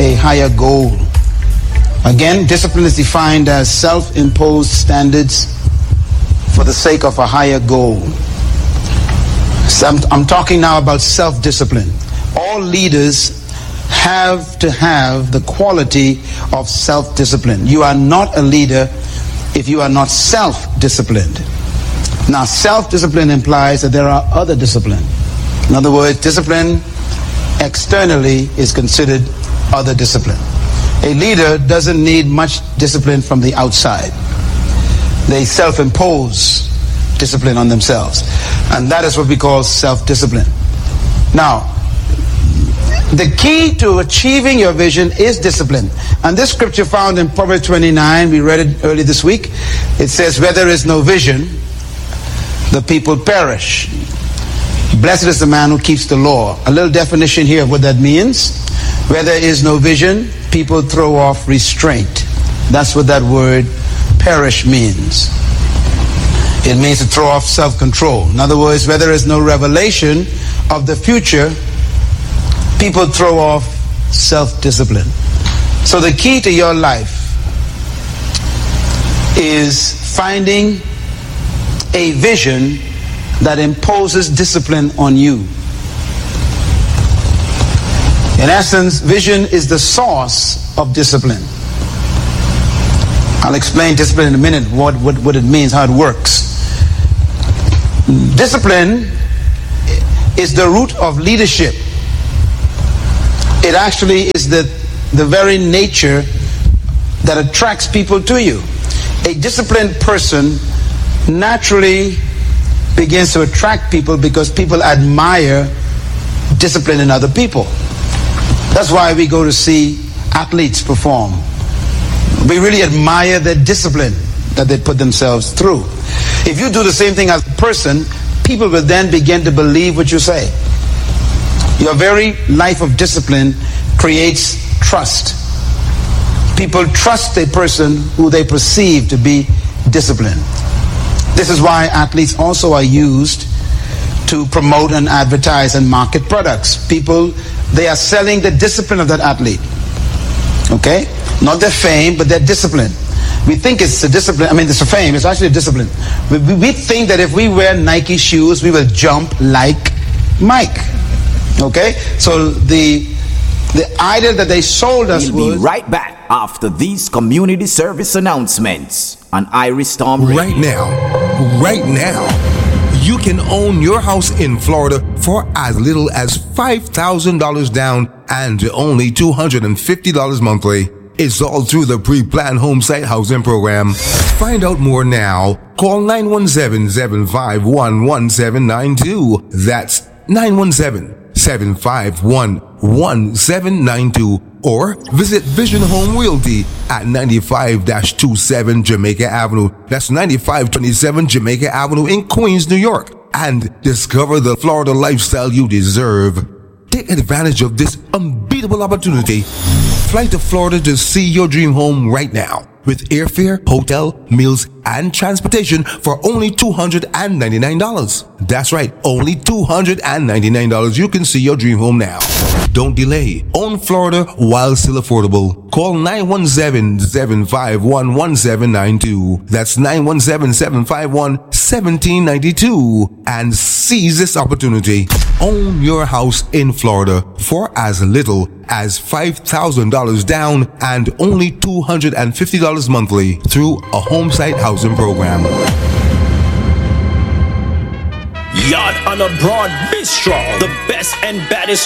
a higher goal. Again, discipline is defined as self-imposed standards for the sake of a higher goal. So I'm talking now about self-discipline. All leaders have to have the quality of self-discipline. You are not a leader if you are not self-disciplined. Now, self-discipline implies that there are other discipline. In other words, discipline externally is considered other discipline. A leader doesn't need much discipline from the outside. They self-impose discipline on themselves. And that is what we call self-discipline. Now, the key to achieving your vision is discipline. And this scripture found in Proverbs 29, we read it early this week. It says, where there is no vision, the people perish. Blessed is the man who keeps the law. A little definition here of what that means. Where there is no vision, people throw off restraint. That's what that word perish means. It means to throw off self-control. In other words, where there is no revelation of the future, people throw off self-discipline. So the key to your life is finding a vision that imposes discipline on you. In essence, vision is the source of discipline. I'll explain discipline in a minute, what it means, how it works. Discipline is the root of leadership. It actually is the very nature that attracts people to you. A disciplined person naturally begins to attract people because people admire discipline in other people. That's why we go to see athletes perform. We really admire their discipline that they put themselves through. If you do the same thing as a person, people will then begin to believe what you say. Your very life of discipline creates trust. People trust a person who they perceive to be disciplined. This is why athletes also are used to promote and advertise and market products. People, they are selling the discipline of that athlete. Okay? Not their fame, but their discipline. We think it's a discipline. I mean, it's a fame. It's actually a discipline. We think that if we wear Nike shoes, we will jump like Mike. Okay? So the idea that they sold us was... We'll be right back after these community service announcements on Iris Storm Radio. Right now, you can own your house in Florida for as little as $5,000 down and only $250 monthly. It's all through the pre-planned home site housing program. Find out more now. Call 917-751-1792. That's 917-751-1792. Or visit Vision Home Realty at 95-27 Jamaica Avenue. That's 9527 Jamaica Avenue in Queens, New York. And discover the Florida lifestyle you deserve. Take advantage of this unbeatable opportunity. Fly to Florida to see your dream home right now. With airfare, hotel, meals, and transportation for only $299. That's right, only $299. You can see your dream home now. Don't delay. Own Florida while still affordable. Call 917-751-1792. That's 917-751-1792. And seize this opportunity. Own your house in Florida for as little as $5,000 down and only $250 monthly through a home site housing program. Yard on a Broad Bistro, the best and baddest